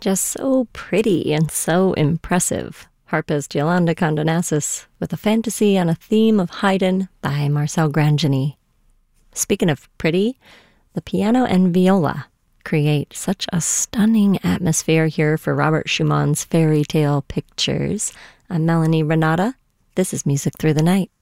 Just so pretty and so impressive. Harpist Yolanda Condonassis with a fantasy on a theme of Haydn by Marcel Grangeny. Speaking of pretty, the piano and viola create such a stunning atmosphere here for Robert Schumann's fairy tale pictures. I'm Melanie Renata. This is Music Through the Night.